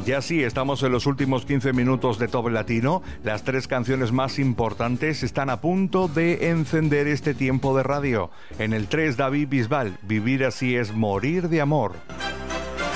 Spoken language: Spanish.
Ya sí, estamos en los últimos 15 minutos de Top Latino. Las 3 canciones más importantes están a punto de encender este tiempo de radio. En el 3, David Bisbal, Vivir así es morir de amor.